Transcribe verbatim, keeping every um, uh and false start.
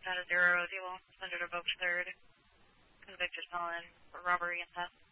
out of zero. He will send it to Boat third. Convicted felon for robbery and theft.